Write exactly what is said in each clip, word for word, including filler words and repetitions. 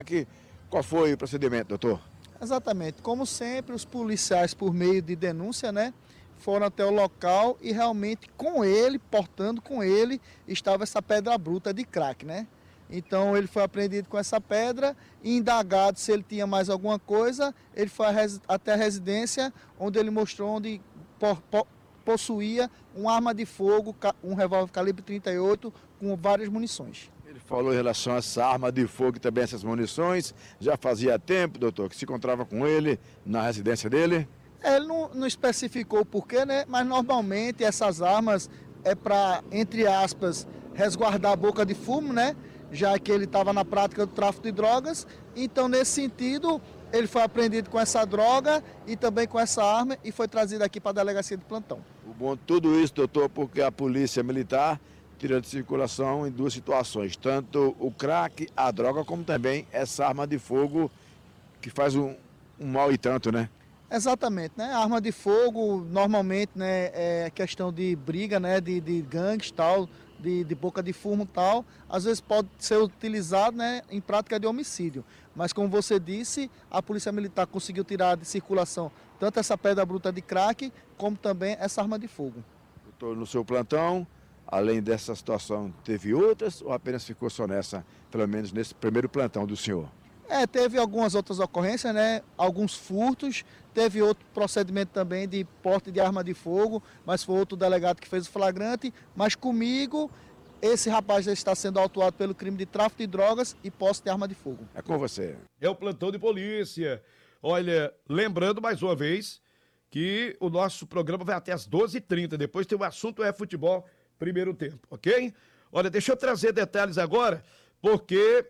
Aqui, qual foi o procedimento, doutor? Exatamente. Como sempre, os policiais, por meio de denúncia, né, foram até o local e realmente com ele, portando com ele, estava essa pedra bruta de crack, né? Então ele foi apreendido com essa pedra e indagado se ele tinha mais alguma coisa, ele foi até a residência onde ele mostrou onde possuía uma arma de fogo, um revólver calibre trinta e oito com várias munições. Ele falou em relação a essa arma de fogo e também essas munições. Já fazia tempo, doutor, que se encontrava com ele na residência dele? Ele não, não especificou o porquê, né? Mas normalmente essas armas é para, entre aspas, resguardar a boca de fumo, né? Já que ele estava na prática do tráfico de drogas. Então, nesse sentido, ele foi apreendido com essa droga e também com essa arma e foi trazido aqui para a delegacia de plantão. O bom de tudo isso, doutor, porque a polícia militar tira de circulação em duas situações, tanto o crack, a droga, como também essa arma de fogo que faz um, um mal e tanto, né? Exatamente, né? A arma de fogo, normalmente, né, é questão de briga, né, de, de gangues, tal, de, de boca de fumo, tal. Às vezes pode ser utilizado, né, em prática de homicídio. Mas, como você disse, a Polícia Militar conseguiu tirar de circulação tanto essa pedra bruta de crack, como também essa arma de fogo. Doutor, no seu plantão, além dessa situação, teve outras ou apenas ficou só nessa, pelo menos nesse primeiro plantão do senhor? É, teve algumas outras ocorrências, né? Alguns furtos, teve outro procedimento também de porte de arma de fogo, mas foi outro delegado que fez o flagrante. Mas comigo, esse rapaz já está sendo autuado pelo crime de tráfico de drogas e posse de arma de fogo. É com você. É o plantão de polícia. Olha, lembrando mais uma vez que o nosso programa vai até as doze e trinta, depois tem o assunto é futebol, primeiro tempo, ok? Olha, deixa eu trazer detalhes agora, porque...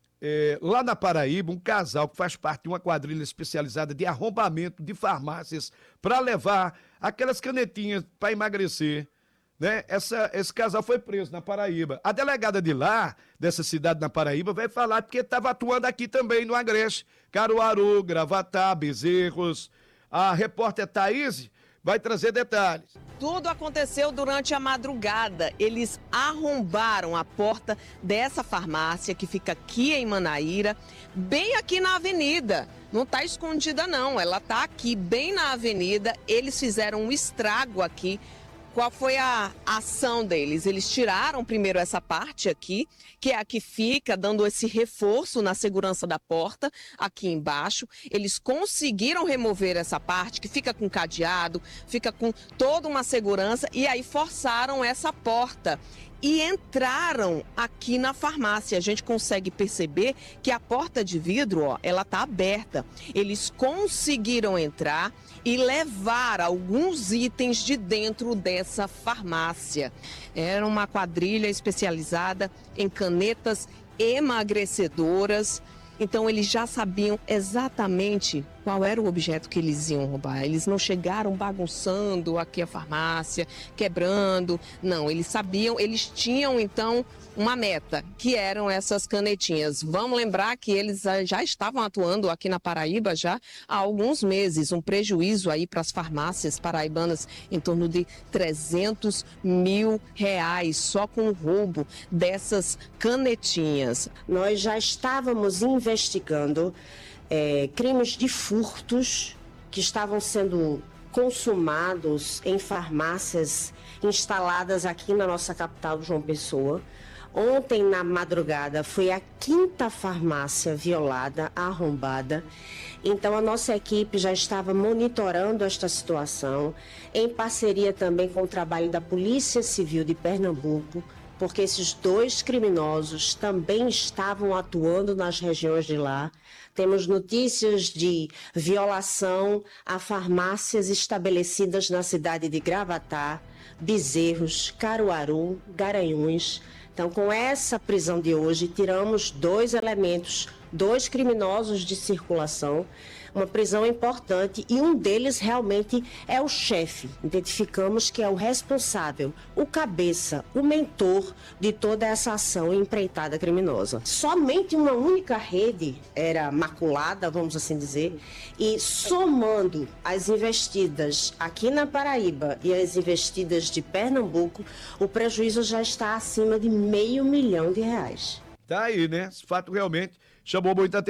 É, lá na Paraíba, um casal que faz parte de uma quadrilha especializada de arrombamento de farmácias para levar aquelas canetinhas para emagrecer, né? Essa, esse casal foi preso na Paraíba. A delegada de lá, dessa cidade na Paraíba, vai falar porque estava atuando aqui também no Agreste, Caruaru, Gravatá, Bezerros. A repórter Thaís vai trazer detalhes. Tudo aconteceu durante a madrugada. Eles arrombaram a porta dessa farmácia que fica aqui em Manaíra, bem aqui na avenida. Não está escondida não, ela está aqui bem na avenida. Eles fizeram um estrago aqui. Qual foi a ação deles? Eles tiraram primeiro essa parte aqui, que é a que fica dando esse reforço na segurança da porta, aqui embaixo. Eles conseguiram remover essa parte, que fica com cadeado, fica com toda uma segurança, e aí forçaram essa porta. E entraram aqui na farmácia. A gente consegue perceber que a porta de vidro, ó, ela tá aberta. Eles conseguiram entrar e levar alguns itens de dentro dessa farmácia. Era uma quadrilha especializada em canetas emagrecedoras. Então eles já sabiam exatamente qual era o objeto que eles iam roubar. Eles não chegaram bagunçando aqui a farmácia, quebrando. Não, eles sabiam, eles tinham então uma meta, que eram essas canetinhas. Vamos lembrar que eles já estavam atuando aqui na Paraíba já há alguns meses. Um prejuízo aí para as farmácias paraibanas em torno de trezentos mil reais só com o roubo dessas canetinhas. Nós já estávamos investigando é, crimes de furtos que estavam sendo consumados em farmácias instaladas aqui na nossa capital, João Pessoa. Ontem, na madrugada, foi a quinta farmácia violada, arrombada. Então, a nossa equipe já estava monitorando esta situação, em parceria também com o trabalho da Polícia Civil de Pernambuco, porque esses dois criminosos também estavam atuando nas regiões de lá. Temos notícias de violação a farmácias estabelecidas na cidade de Gravatá, Bezerros, Caruaru, Garanhuns. Então, com essa prisão de hoje, tiramos dois elementos, dois criminosos de circulação, uma prisão importante, e um deles realmente é o chefe. Identificamos que é o responsável, o cabeça, o mentor de toda essa ação empreitada criminosa. Somente uma única rede era maculada, vamos assim dizer, e somando as investidas aqui na Paraíba e as investidas de Pernambuco, o prejuízo já está acima de meio milhão de reais. Tá aí, né? Esse fato realmente chamou muita atenção.